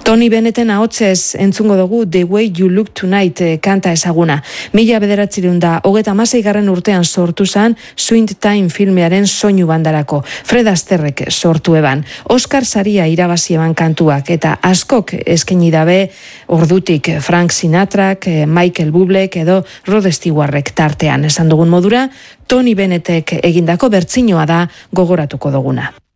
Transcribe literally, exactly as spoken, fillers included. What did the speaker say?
Tony Bennetten ahotsez entzungo dugu The Way You Look Tonight kanta ezaguna. Mila bederatzireun da, hogeta amaseigarren urtean sortu zan Swing Time filmearen soinu bandarako. Fred Astaireek sortu eban. Oscar saria irabazi eban kantuak eta askok eskaini dabe ordutik Frank Sinatrak, Michael Bublek edo Rod Stewartek tartean. Esan dugun modura, Tony Bennettek egindako bertsinoa da gogoratuko duguna.